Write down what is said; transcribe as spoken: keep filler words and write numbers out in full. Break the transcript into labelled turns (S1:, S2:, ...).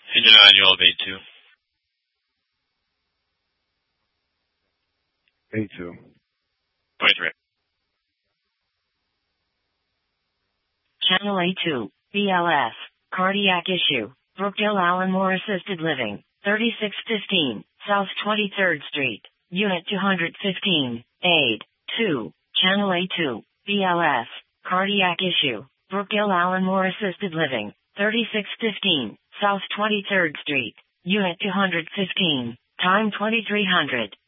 S1: Engine manual of A two.
S2: A two.
S1: twenty-three.
S3: Channel A two, B L S, cardiac issue, Brookdale Allenmore Assisted Living, thirty-six fifteen, South twenty-third Street, Unit two hundred fifteen, aid, two, Channel A two, B L S, cardiac issue, Brookdale Allenmore Assisted Living, thirty-six fifteen, South twenty-third Street, Unit two hundred fifteen, time twenty-three hundred.